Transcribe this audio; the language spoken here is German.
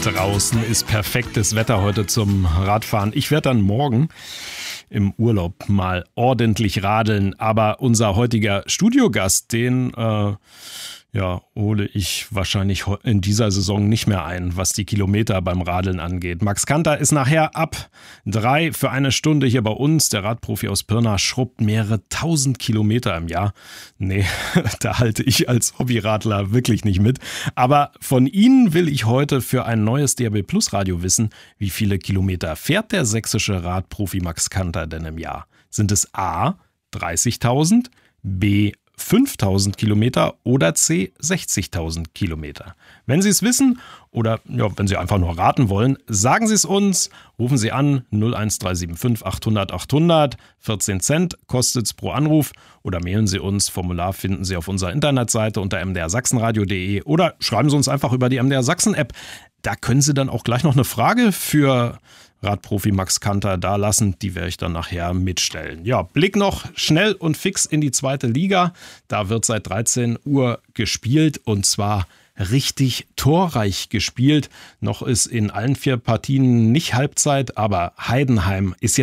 Draußen ist perfektes Wetter heute zum Radfahren. Ich werde dann morgen im Urlaub mal ordentlich radeln. Aber unser heutiger Studiogast, den hole ich wahrscheinlich in dieser Saison nicht mehr ein, was die Kilometer beim Radeln angeht. Max Kanter ist nachher ab 3 für eine Stunde hier bei uns. Der Radprofi aus Pirna schrubbt mehrere 1000 Kilometer im Jahr. Nee, da halte ich als Hobbyradler wirklich nicht mit. Aber von Ihnen will ich heute für ein neues DRB Plus Radio wissen, wie viele Kilometer fährt der sächsische Radprofi Max Kanter denn im Jahr? Sind es A, 30.000, B, 5.000 Kilometer oder C, 60.000 Kilometer? Wenn Sie es wissen oder wenn Sie einfach nur raten wollen, sagen Sie es uns, rufen Sie an 01375 800 800, 14 Cent kostet es pro Anruf oder mailen Sie uns, Formular finden Sie auf unserer Internetseite unter mdrsachsenradio.de oder schreiben Sie uns einfach über die MDR Sachsen App. Da können Sie dann auch gleich noch eine Frage für Radprofi Max Kanter da lassen, die werde ich dann nachher mitstellen. Ja, Blick noch schnell und fix in die zweite Liga. Da wird seit 13 Uhr gespielt und zwar richtig torreich gespielt. Noch ist in allen 4 Partien nicht Halbzeit, aber Heidenheim ist jetzt